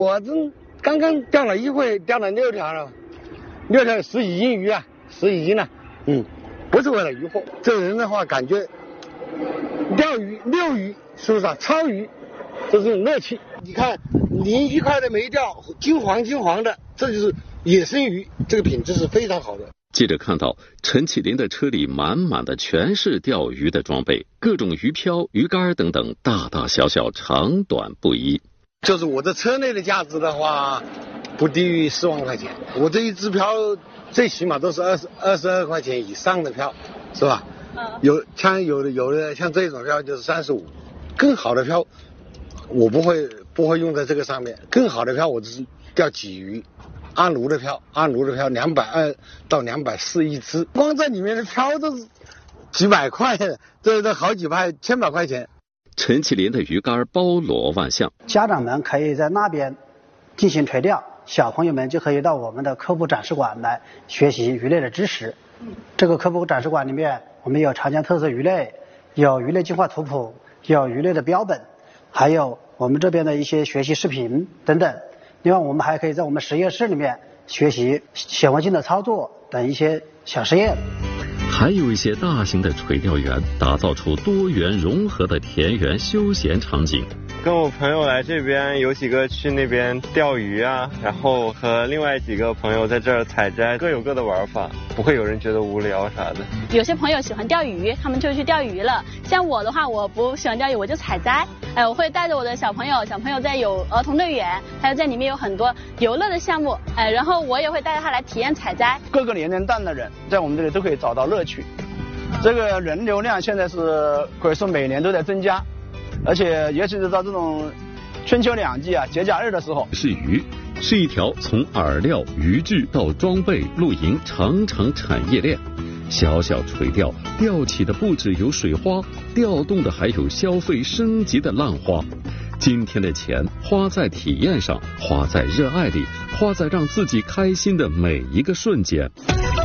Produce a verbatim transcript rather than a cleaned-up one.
我这刚刚钓了一会，钓了六条了，六条十几斤鱼啊，十几斤了。嗯，不是为了渔获，这人的话感觉钓鱼、遛鱼是不是啊？抄鱼，这是种乐趣。你看，鳞一块都没掉，金黄金黄的，这就是野生鱼，这个品质是非常好的。 记者看到陈启林的车里满满的全是钓鱼的装备，各种鱼漂、鱼竿等等，大大小小，长短不一。 就是我的车内的价值的话，不低于四万块钱。我这一支漂最起码都是二十二十二块钱以上的漂，是吧？嗯。有像有的有的像这种漂就是三十五，更好的漂我不会不会用在这个上面。更好的漂我只是钓鲫鱼。安炉的漂，安炉的漂两百二到两百四一只，光在里面的漂都是几百块，这这好几百千把块钱。 陈启林的鱼竿包罗万象， 家长们可以在那边进行垂钓，小朋友们就可以到我们的科普展示馆来学习鱼类的知识。这个科普展示馆里面，我们有长江特色鱼类，有鱼类进化图谱，有鱼类的标本，还有我们这边的一些学习视频等等。另外，我们还可以在我们实验室里面学习显微镜的操作等一些小实验。 还有一些大型的垂钓园，打造出多元融合的田园休闲场景。 跟我朋友来这边，有几个去那边钓鱼啊，然后和另外几个朋友在这儿采摘，各有各的玩法，不会有人觉得无聊啥的。 有些朋友喜欢钓鱼，他们就去钓鱼了。像我的话，我不喜欢钓鱼，我就采摘。哎，我会带着我的小朋友，小朋友在有儿童乐园，还有在里面有很多游乐的项目，哎，然后我也会带着他来体验采摘。 各个年龄段的人在我们这里都可以找到乐趣。这个人流量现在是可以说每年都在增加，而且尤其是到这种春秋两季啊、节假日的时候。 是鱼，是一条从饵料、渔具到装备、露营长长产业链。小小垂钓，钓起的不只有水花，钓动的还有消费升级的浪花。今天的钱花在体验上，花在热爱里，花在让自己开心的每一个瞬间。